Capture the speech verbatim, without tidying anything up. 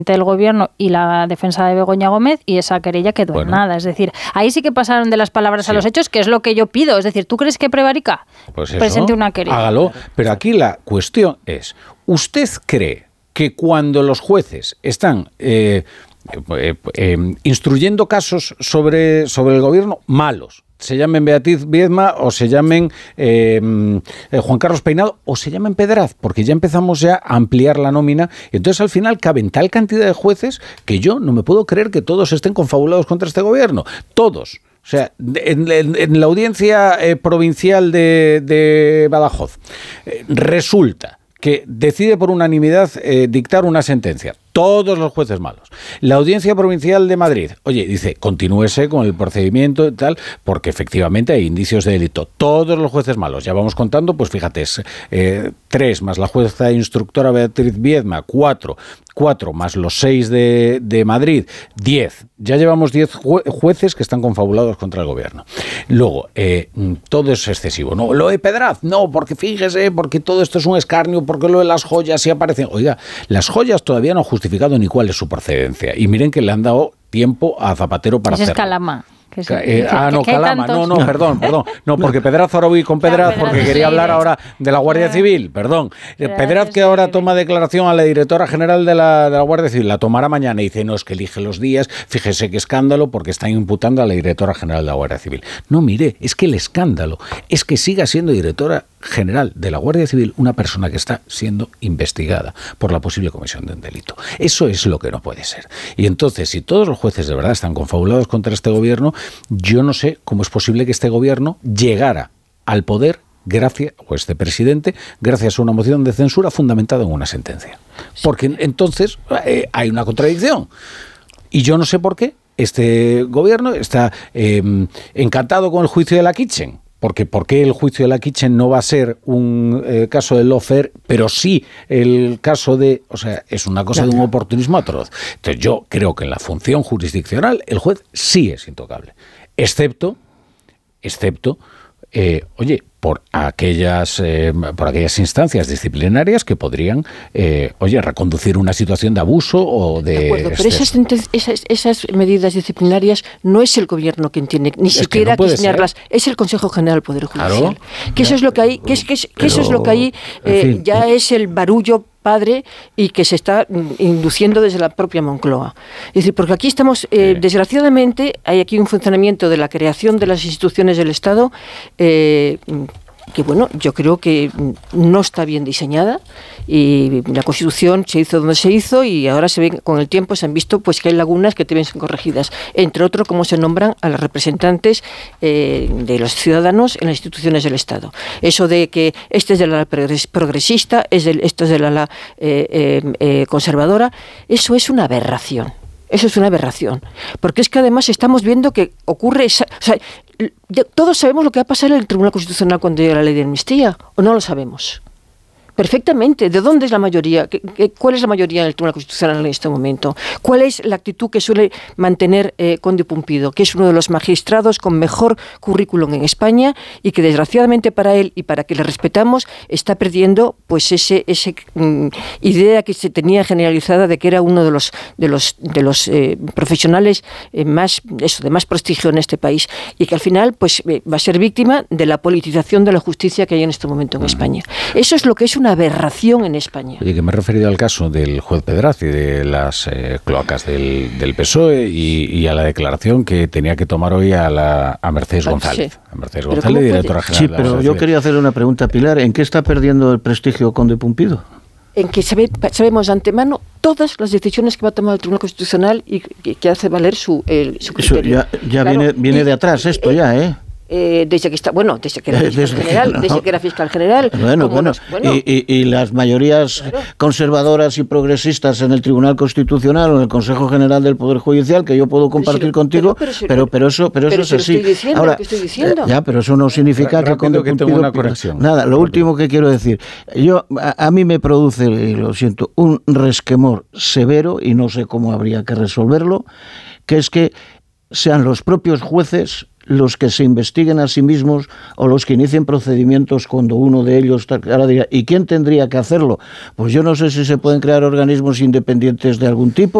del gobierno y la defensa de Begoña Gómez, y esa querella quedó bueno. en nada. Es decir, ahí sí que pasaron de las palabras sí. a los hechos, que es lo que yo pido. Es decir, ¿tú crees que prevarica? Pues eso, presente una querella. Hágalo. Pero aquí la cuestión es, ¿usted cree que cuando los jueces están eh, eh, eh, instruyendo casos sobre, sobre el gobierno malos, se llamen Beatriz Viedma o se llamen eh, eh, Juan Carlos Peinado o se llamen Pedraz, porque ya empezamos ya a ampliar la nómina, y entonces al final caben tal cantidad de jueces que yo no me puedo creer que todos estén confabulados contra este gobierno, todos. O sea, en, en, en la audiencia eh, provincial de, de Badajoz eh, resulta que decide por unanimidad eh, dictar una sentencia. Todos los jueces malos. La Audiencia Provincial de Madrid, oye, dice, continúese con el procedimiento y tal, porque efectivamente hay indicios de delito. Todos los jueces malos. Ya vamos contando, pues fíjate, es, eh, tres más la jueza instructora Beatriz Viedma, cuatro, cuatro más los seis de, de Madrid, diez. Ya llevamos diez jue- jueces que están confabulados contra el gobierno. Luego, eh, todo es excesivo. No, lo de Pedraz, no, porque fíjese, porque todo esto es un escarnio, porque lo de las joyas sí aparecen. Oiga, las joyas todavía no justifican ni cuál es su procedencia. Y miren que le han dado tiempo a Zapatero para Ese hacerlo. Es Calama. Que sí, eh, ah, no, Calama, no, no, perdón, perdón. No, porque Pedraz ahora voy con Pedraz porque quería hablar ahora de la Guardia Civil, perdón. Pedraz que ahora toma declaración a la directora general de la, de la Guardia Civil, la tomará mañana y dice, no, es que elige los días, fíjese qué escándalo porque están imputando a la directora general de la Guardia Civil. No, mire, es que el escándalo es que siga siendo directora general de la Guardia Civil una persona que está siendo investigada por la posible comisión de un delito. Eso es lo que no puede ser. Y entonces, si todos los jueces de verdad están confabulados contra este gobierno, yo no sé cómo es posible que este gobierno llegara al poder gracias, o este presidente, gracias a una moción de censura fundamentada en una sentencia. Porque entonces eh, hay una contradicción. Y yo no sé por qué este gobierno está eh, encantado con el juicio de la Kitchen. Porque ¿por qué el juicio de la Kitchen no va a ser un eh, caso de lawfare, pero sí el caso de... O sea, es una cosa de un oportunismo atroz. Entonces yo creo que en la función jurisdiccional el juez sí es intocable. Excepto, excepto, eh, oye, por aquellas, eh, por aquellas instancias disciplinarias que podrían, eh, oye, reconducir una situación de abuso o de... De acuerdo, pero esas, esas, esas medidas disciplinarias no es el gobierno quien tiene ni es siquiera que, no que diseñarlas, es el Consejo General del Poder Judicial. Claro. Que eso es lo que hay, que es que, es, que pero, eso es lo que hay, eh, en fin, ya es el barullo padre y que se está induciendo desde la propia Moncloa. Es decir, porque aquí estamos, eh, sí. desgraciadamente, hay aquí un funcionamiento de la creación de las instituciones del Estado eh, que, bueno, yo creo que no está bien diseñada y la Constitución se hizo donde se hizo y ahora se ven, con el tiempo se han visto pues que hay lagunas que deben ser corregidas, entre otros cómo se nombran a los representantes eh, de los ciudadanos en las instituciones del Estado. Eso de que este es de la progresista, es del, esto es de la, la eh, eh, eh, conservadora, eso es una aberración. Eso es una aberración, porque es que además estamos viendo que ocurre, esa, o sea, todos sabemos lo que va a pasar en el Tribunal Constitucional cuando llegue la ley de amnistía, ¿o no lo sabemos? Perfectamente. ¿De dónde es la mayoría? ¿Cuál es la mayoría en el Tribunal Constitucional en este momento? ¿Cuál es la actitud que suele mantener eh, Conde Pumpido, que es uno de los magistrados con mejor currículum en España y que desgraciadamente para él y para que le respetamos está perdiendo pues ese ese mm, idea que se tenía generalizada de que era uno de los de los de los eh, profesionales eh, más eso de más prestigio en este país y que al final pues eh, va a ser víctima de la politización de la justicia que hay en este momento en España. Eso es lo que es una aberración en España. Oye, que me he referido al caso del juez Pedraz y de las eh, cloacas del, del P S O E y, y a la declaración que tenía que tomar hoy a, la, a Mercedes González. Sí. A Mercedes González, directora general. Sí, pero yo quería hacerle una pregunta a Pilar. ¿En qué está perdiendo el prestigio Conde Pumpido? En que sabe, sabemos de antemano todas las decisiones que va a tomar el Tribunal Constitucional y que, que hace valer su, el, su criterio. Eso ya, ya claro, viene, viene y, de atrás esto ya, ¿eh? Eh, desde que está bueno desde que era fiscal desde, general no. desde que era fiscal general bueno bueno, los, bueno. Y, y, y las mayorías claro. conservadoras y progresistas en el Tribunal Constitucional o en el Consejo General del Poder Judicial que yo puedo compartir pero, contigo pero, pero, pero, pero eso pero, pero eso es así estoy diciendo, ahora que estoy diciendo. Ya pero eso no significa R- que con que tengo una corrección nada lo último que quiero decir yo a, a mí me produce y lo siento un resquemor severo y no sé cómo habría que resolverlo que es que sean los propios jueces los que se investiguen a sí mismos o los que inicien procedimientos cuando uno de ellos... Ahora diría, ¿y quién tendría que hacerlo? Pues yo no sé si se pueden crear organismos independientes de algún tipo.